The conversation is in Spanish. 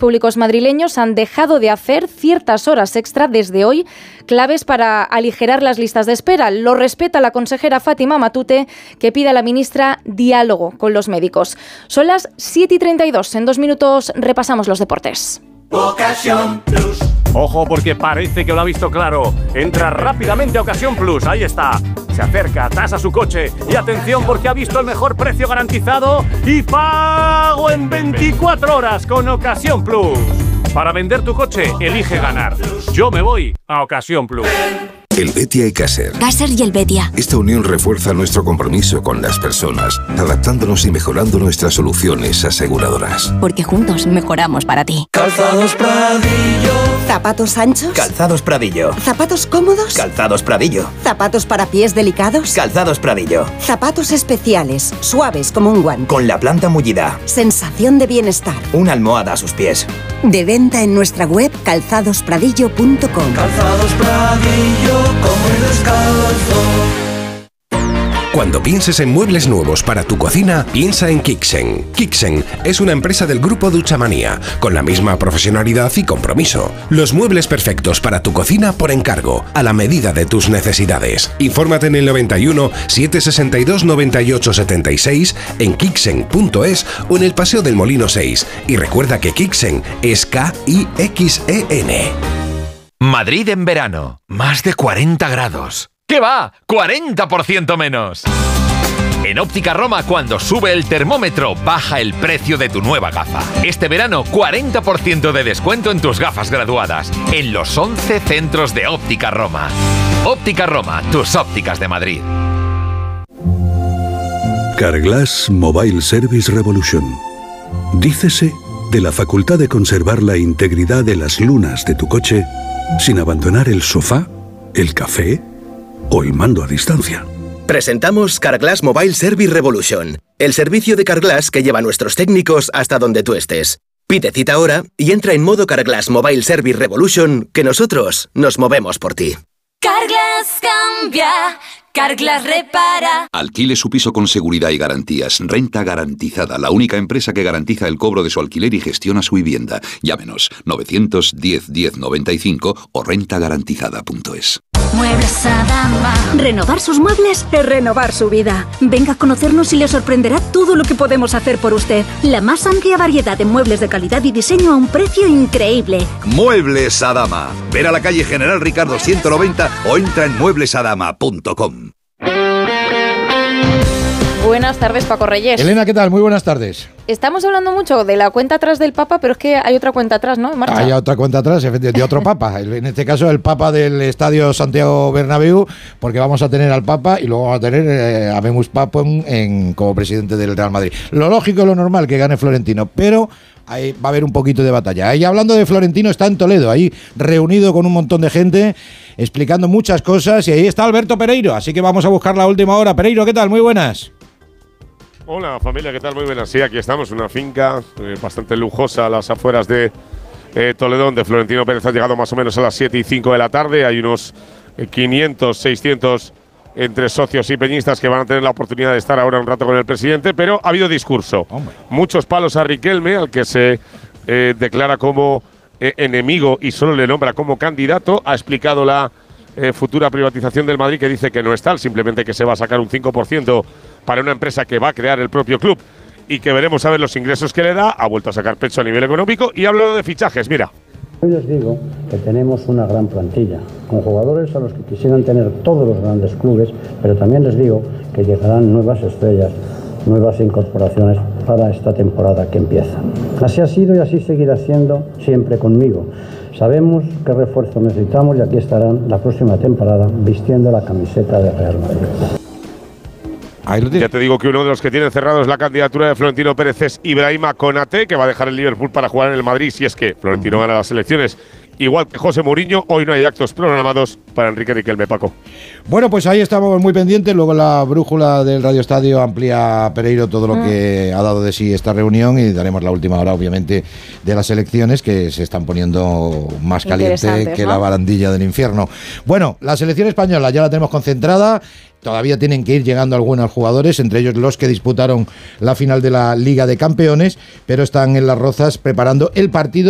públicos madrileños han dejado de hacer ciertas horas extra desde hoy, claves para aligerar las listas de espera. Lo respeta la consejera Fátima Matute, que pide a la ministra diálogo con los médicos. Son las 7:32. En 2 minutos repasamos los deportes. Ocasión Plus. Ojo, porque parece que lo ha visto claro. Entra rápidamente a Ocasión Plus. Ahí está. Se acerca, tasa su coche. Y atención, porque ha visto el mejor precio garantizado y pago en 24 horas con Ocasión Plus. Para vender tu coche, elige ganar. Yo me voy a Ocasión Plus. El Betia y Caser. Caser y el Betia. Esta unión refuerza nuestro compromiso con las personas, adaptándonos y mejorando nuestras soluciones aseguradoras. Porque juntos mejoramos para ti. Calzados Pradillo. ¿Zapatos anchos? Calzados Pradillo. ¿Zapatos cómodos? Calzados Pradillo. ¿Zapatos para pies delicados? Calzados Pradillo. Zapatos especiales, suaves como un guante. Con la planta mullida. Sensación de bienestar. Una almohada a sus pies. De venta en nuestra web calzadospradillo.com. Calzados Pradillo, como el descalzo. Cuando pienses en muebles nuevos para tu cocina, piensa en Kixen. Kixen es una empresa del grupo Duchamanía, con la misma profesionalidad y compromiso. Los muebles perfectos para tu cocina por encargo, a la medida de tus necesidades. Infórmate en el 91 762 98 76, en kixen.es o en el Paseo del Molino 6. Y recuerda que Kixen es K-I-X-E-N. Madrid en verano, más de 40 grados. ¿Qué va? ¡40% menos! En Óptica Roma, cuando sube el termómetro, baja el precio de tu nueva gafa. Este verano, 40% de descuento en tus gafas graduadas, en los 11 centros de Óptica Roma. Óptica Roma, tus ópticas de Madrid. Carglass Mobile Service Revolution. Dícese de la facultad de conservar la integridad de las lunas de tu coche sin abandonar el sofá, el café o el mando a distancia. Presentamos Carglass Mobile Service Revolution, el servicio de Carglass que lleva a nuestros técnicos hasta donde tú estés. Pide cita ahora y entra en modo Carglass Mobile Service Revolution, que nosotros nos movemos por ti. Carglass cambia, Carglass repara. Alquile su piso con seguridad y garantías. Renta Garantizada, la única empresa que garantiza el cobro de su alquiler y gestiona su vivienda. Llámenos 910 10 95 o rentagarantizada.es. Muebles Adama. Renovar sus muebles es renovar su vida. Venga a conocernos y le sorprenderá todo lo que podemos hacer por usted. La más amplia variedad de muebles de calidad y diseño a un precio increíble. Muebles Adama. Ver a la calle General Ricardo 190 o entra en mueblesadama.com. Buenas tardes, Paco Reyes. Elena, ¿qué tal? Muy buenas tardes. Estamos hablando mucho de la cuenta atrás del Papa, pero es que hay otra cuenta atrás, ¿no? En marcha. Hay otra cuenta atrás, de otro Papa. En este caso, el Papa del Estadio Santiago Bernabéu, porque vamos a tener al Papa y luego vamos a tener a Habemus Papam como presidente del Real Madrid. Lo lógico y lo normal, que gane Florentino, pero ahí va a haber un poquito de batalla. Y hablando de Florentino, está en Toledo, ahí reunido con un montón de gente, explicando muchas cosas, y ahí está Alberto Pereiro, así que vamos a buscar la última hora. Pereiro, ¿qué tal? Muy buenas. Hola familia, ¿qué tal? Muy buenas. Sí, aquí estamos, una finca bastante lujosa a las afueras de Toledo, donde Florentino Pérez ha llegado más o menos a las 7:05 de la tarde. Hay unos 500, 600 entre socios y peñistas que van a tener la oportunidad de estar ahora un rato con el presidente, pero ha habido discurso. Hombre. Muchos palos a Riquelme, al que se declara como enemigo y solo le nombra como candidato. Ha explicado la futura privatización del Madrid, que dice que no es tal, simplemente que se va a sacar un 5% para una empresa que va a crear el propio club y que veremos a ver los ingresos que le da. Ha vuelto a sacar pecho a nivel económico y ha hablado de fichajes, mira. Hoy les digo que tenemos una gran plantilla, con jugadores a los que quisieran tener todos los grandes clubes, pero también les digo que llegarán nuevas estrellas, nuevas incorporaciones para esta temporada que empieza. Así ha sido y así seguirá siendo siempre conmigo. Sabemos qué refuerzo necesitamos y aquí estarán la próxima temporada vistiendo la camiseta de Real Madrid. Ya te digo que uno de los que tienen cerrados la candidatura de Florentino Pérez es Ibrahima Konaté, que va a dejar el Liverpool para jugar en el Madrid si es que Florentino gana las elecciones. Igual que José Mourinho, hoy no hay actos programados para Enrique Riquelme, Paco. Bueno, pues ahí estamos muy pendientes. Luego la brújula del Radio Estadio amplía, Pereiro, todo lo que ha dado de sí esta reunión, y daremos la última hora, obviamente, de las elecciones, que se están poniendo más caliente que la barandilla del infierno. Bueno, la selección española ya la tenemos concentrada. Todavía tienen que ir llegando algunos jugadores, entre ellos los que disputaron la final de la Liga de Campeones, pero están en Las Rozas preparando el partido